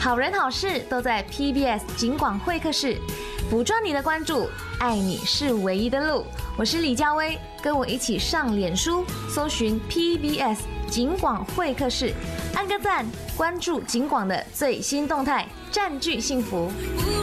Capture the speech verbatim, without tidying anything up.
好人好事都在 P B S 警广会客室，捕捉你的关注，爱你是唯一的路。我是李佳薇，跟我一起上脸书，搜寻 P B S 警广会客室，按个赞，关注警广的最新动态，占据幸福。